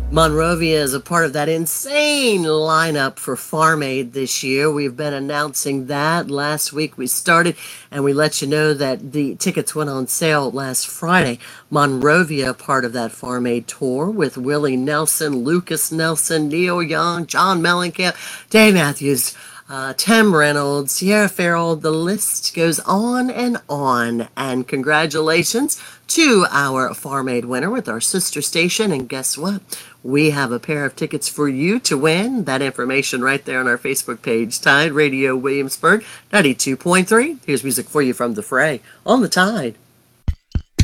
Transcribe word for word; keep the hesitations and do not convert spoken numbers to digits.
Monrovia is a part of that insane lineup for Farm Aid this year. We've been announcing that. Last week we started and we let you know that the tickets went on sale last Friday. Monrovia, part of that Farm Aid tour with Willie Nelson, Lucas Nelson, Neil Young, John Mellencamp, Dave Matthews, Uh, Tim Reynolds, Sierra Farrell, the list goes on and on. And congratulations to our Farm Aid winner with our sister station. And guess what? We have a pair of tickets for you to win. That information right there on our Facebook page, Tide Radio Williamsburg ninety-two point three. Here's music for you from the Fray on the Tide.